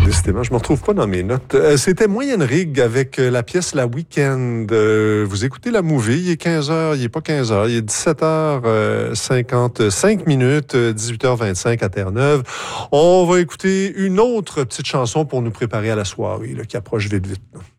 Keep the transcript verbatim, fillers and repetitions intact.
décidément, je me retrouve pas dans mes notes. Euh, c'était Moyenne Rig avec euh, la pièce La Weekend. Euh, vous écoutez la movie, il est quinze heures, il est pas quinze heures, il est dix-sept heures cinquante-cinq minutes, dix-huit heures vingt-cinq à Terre-Neuve. On va écouter une autre petite chanson pour nous préparer à la soirée là, qui approche vite vite.